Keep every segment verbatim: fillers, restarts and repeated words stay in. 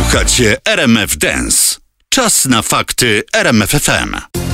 Słuchacie R M F Dance. Czas na fakty R M F F M.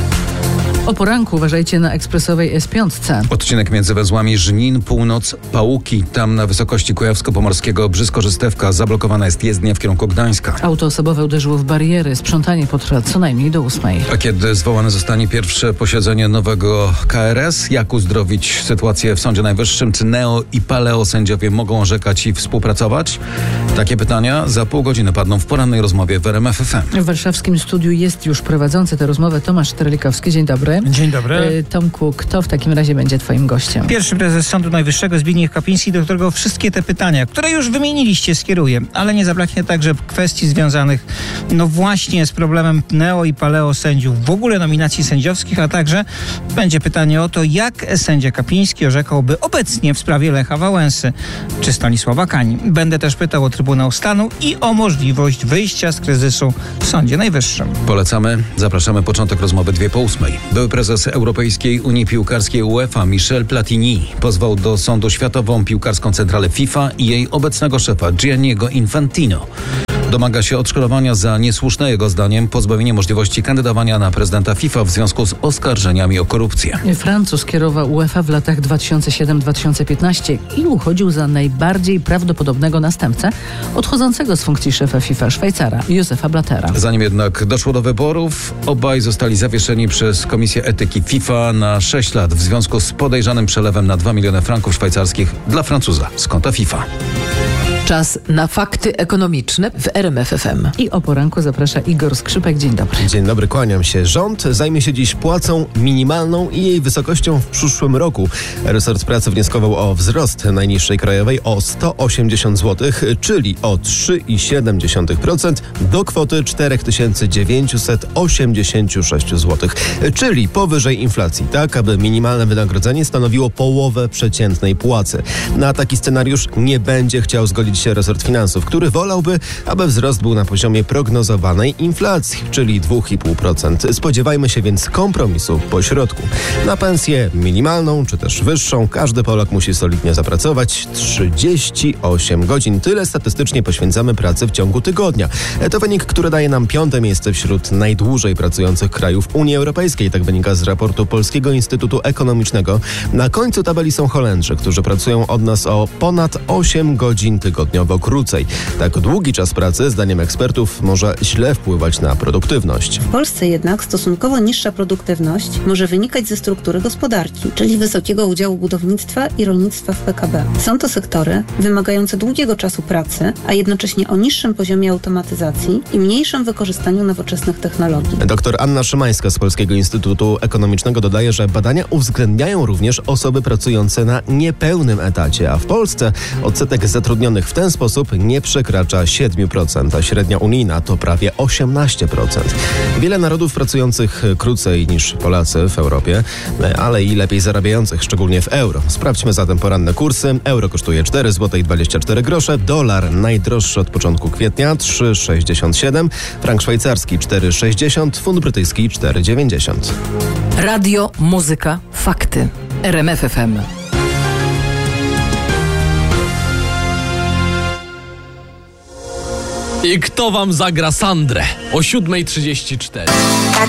O poranku uważajcie na ekspresowej S pięć. Odcinek między węzłami Żnin, Północ, Pałuki. Tam na wysokości Kujawsko-Pomorskiego Brzysko-Żystewka zablokowana jest jezdnia w kierunku Gdańska. Auto osobowe uderzyło w bariery. Sprzątanie potrwa co najmniej do ósmej. A kiedy zwołane zostanie pierwsze posiedzenie nowego K R S? Jak uzdrowić sytuację w Sądzie Najwyższym? Czy neo i paleo sędziowie mogą orzekać i współpracować? Takie pytania za pół godziny padną w porannej rozmowie w R M F F M. W warszawskim studiu jest już prowadzący tę rozmowę Tomasz Terlikowski. Dzień dobry. Dzień dobry. Tomku, kto w takim razie będzie twoim gościem? Pierwszy prezes Sądu Najwyższego Zbigniew Kapiński, do którego wszystkie te pytania, które już wymieniliście, skieruje, ale nie zabraknie także kwestii związanych no właśnie z problemem neo i paleo sędziów, w ogóle nominacji sędziowskich, a także będzie pytanie o to, jak sędzia Kapiński orzekałby obecnie w sprawie Lecha Wałęsy czy Stanisława Kani. Będę też pytał o Trybunał Stanu i o możliwość wyjścia z kryzysu w Sądzie Najwyższym. Polecamy, zapraszamy, początek rozmowy dwie po ósmej. Były prezes Europejskiej Unii Piłkarskiej UEFA Michel Platini pozwał do sądu światową piłkarską centralę FIFA i jej obecnego szefa Gianniego Infantino. Domaga się odszkodowania za niesłuszne, jego zdaniem, pozbawienie możliwości kandydowania na prezydenta FIFA w związku z oskarżeniami o korupcję. Francuz kierował UEFA w latach dwa tysiące siódmym do dwa tysiące piętnastego i uchodził za najbardziej prawdopodobnego następcę odchodzącego z funkcji szefa FIFA Szwajcara, Josefa Blattera. Zanim jednak doszło do wyborów, obaj zostali zawieszeni przez Komisję Etyki FIFA na sześć lat w związku z podejrzanym przelewem na dwa miliony franków szwajcarskich dla Francuza z konta FIFA. Czas na fakty ekonomiczne w R M F F M. I o poranku zaprasza Igor Skrzypek. Dzień dobry. Dzień dobry, kłaniam się. Rząd zajmie się dziś płacą minimalną i jej wysokością w przyszłym roku. Resort pracy wnioskował o wzrost najniższej krajowej o sto osiemdziesiąt złotych, czyli o trzy przecinek siedem procent do kwoty cztery tysiące dziewięćset osiemdziesiąt sześć złotych, czyli powyżej inflacji, tak aby minimalne wynagrodzenie stanowiło połowę przeciętnej płacy. Na taki scenariusz nie będzie chciał zgodzić się resort finansów, który wolałby, aby wzrost był na poziomie prognozowanej inflacji, czyli dwa i pół procent. Spodziewajmy się więc kompromisu po środku. Na pensję minimalną, czy też wyższą, każdy Polak musi solidnie zapracować trzydzieści osiem godzin. Tyle statystycznie poświęcamy pracy w ciągu tygodnia. To wynik, który daje nam piąte miejsce wśród najdłużej pracujących krajów Unii Europejskiej. Tak wynika z raportu Polskiego Instytutu Ekonomicznego. Na końcu tabeli są Holendrzy, którzy pracują od nas o ponad osiem godzin tygodniowo krócej. Tak długi czas pracy, zdaniem ekspertów, może źle wpływać na produktywność. W Polsce jednak stosunkowo niższa produktywność może wynikać ze struktury gospodarki, czyli wysokiego udziału budownictwa i rolnictwa w P K B. Są to sektory wymagające długiego czasu pracy, a jednocześnie o niższym poziomie automatyzacji i mniejszym wykorzystaniu nowoczesnych technologii. Doktor Anna Szymańska z Polskiego Instytutu Ekonomicznego dodaje, że badania uwzględniają również osoby pracujące na niepełnym etacie, a w Polsce odsetek zatrudnionych w ten sposób nie przekracza siedem procent, a średnia unijna to prawie osiemnaście procent. Wiele narodów pracujących krócej niż Polacy w Europie, ale i lepiej zarabiających, szczególnie w euro. Sprawdźmy zatem poranne kursy. Euro kosztuje cztery złote dwadzieścia cztery grosze, dolar najdroższy od początku kwietnia trzy przecinek sześćdziesiąt siedem, frank szwajcarski cztery przecinek sześćdziesiąt, funt brytyjski cztery przecinek dziewięćdziesiąt. Radio, muzyka, fakty. R M F F M. I kto wam zagra Sandrę o siódma trzydzieści cztery?